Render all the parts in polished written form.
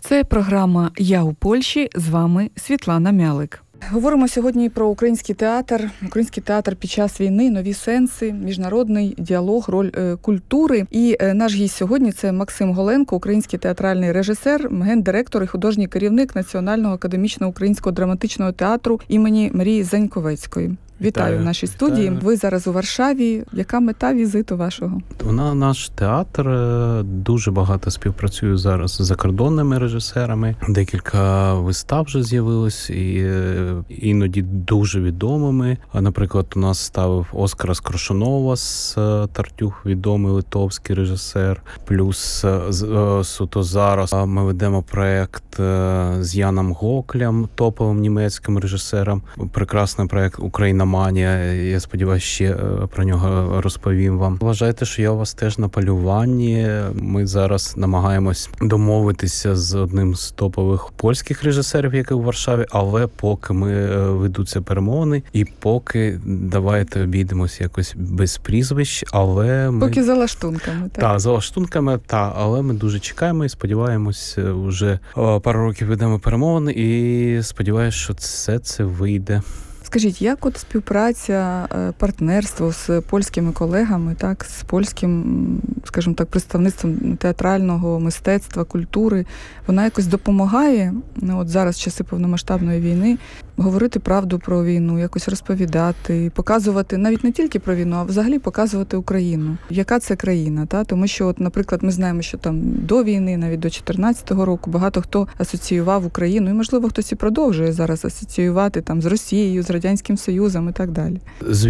Це програма «Я у Польщі», з вами Світлана Мялик. Говоримо сьогодні про український театр. Український театр під час війни, нові сенси, міжнародний діалог, роль культури. І наш гість сьогодні – це Максим Голенко, український театральний режисер, гендиректор і художній керівник Національного академічного українського драматичного театру імені Марії Заньковецької. Вітаю в нашій студії. Ви зараз у Варшаві. Яка мета візиту вашого? Наш театр дуже багато співпрацює зараз з закордонними режисерами. Декілька вистав вже з'явилось, і іноді дуже відомими. Наприклад, у нас ставив Оскарас Коршуновас, Тартюх, відомий литовський режисер. Плюс суто зараз ми ведемо проєкт з Яном Гоклем, топовим німецьким режисером. Прекрасний проєкт «Україна Манія». Я сподіваюся, ще про нього розповім вам. Вважайте, що я у вас теж на полюванні. Ми зараз намагаємось домовитися з одним з топових польських режисерів, який у Варшаві, але поки ведуться перемовини, і поки давайте обійдемось якось без прізвищ, але ми... Поки за лаштунками, так? Так, за лаштунками, так, але ми дуже чекаємо і сподіваємось, вже пару років ведемо перемовини, і сподіваюся, що все це вийде. Скажіть, як от співпраця, партнерство з польськими колегами, так, з польським, скажімо так, представництвом театрального мистецтва, культури, вона якось допомагає, от зараз, в часи повномасштабної війни, говорити правду про війну, якось розповідати, показувати, навіть не тільки про війну, а взагалі показувати Україну. Яка це країна, та? Тому що, от, наприклад, ми знаємо, що там до війни, навіть до 2014 року, багато хто асоціював Україну, і, можливо, хтось і продовжує зараз асоціювати там з Росією, з Радянським Союзом і так далі.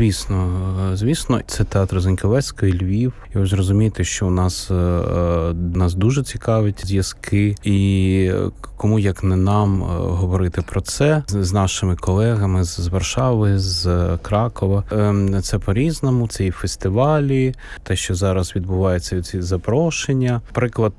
Звісно, це театр Заньковецької, Львів. І ви ж розумієте, що у нас дуже цікавить зв'язки, і кому як не нам говорити про це з нашими колегами з Варшави, з Кракова. Це по-різному, це і фестивалі, те, що зараз відбувається, ці запрошення. Наприклад,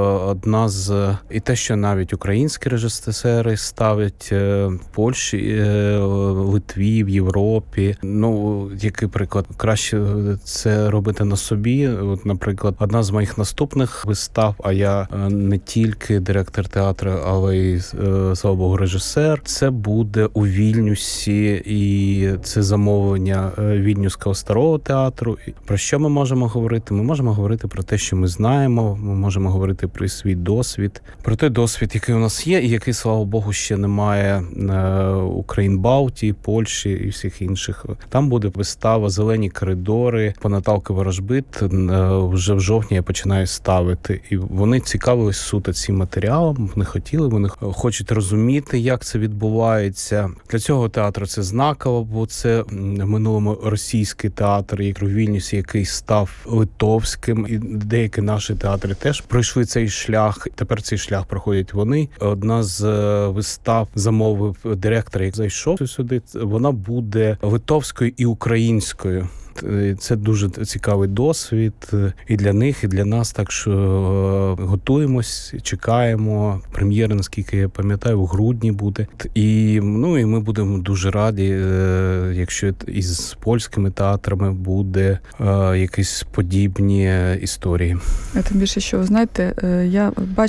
і те, що навіть українські режисери ставлять в Польщі, Литві, в Європі. Який приклад? Краще це робити на собі. От, наприклад, одна з моїх наступних вистав, а я не тільки директор театру, але й, слава Богу, режисер. Це буде у Вільнюсі, і це замовлення Вільнюського старого театру. Про що ми можемо говорити? Ми можемо говорити про те, що ми знаємо, ми можемо говорити про свій досвід, про той досвід, який у нас є, і який, слава Богу, ще немає Україн Балтії, Польщі і всіх інших. Там буде вистава «Зелені коридори» по Наталки Ворожбит. Вже в жовтні я починаю ставити. І вони цікавились суто цим матеріалом, вони хочуть розуміти, як це відбувається. Для цього театру це знаково, бо це в минулому російський театр, як у Вільнюсі, який став литовським, і деякі наші театри теж пройшли цей шлях. Тепер цей шлях проходять вони. Одна з вистав замовив директор, як зайшов сюди, вона буде литовською і українською. Це дуже цікавий досвід і для них, і для нас. Так що готуємось, чекаємо. Прем'єра, наскільки я пам'ятаю, в грудні буде. І ми будемо дуже раді, якщо із польськими театрами буде якісь подібні історії. Тим більше, що, ви знаєте, я бачу